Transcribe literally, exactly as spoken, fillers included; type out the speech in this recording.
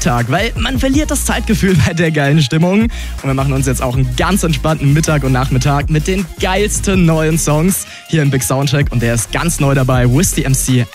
Mittag, weil man verliert das Zeitgefühl bei der geilen Stimmung. Und wir machen uns jetzt auch einen ganz entspannten Mittag und Nachmittag mit den geilsten neuen Songs hier im Big Soundcheck. Und der ist ganz neu dabei, Wiz D M C,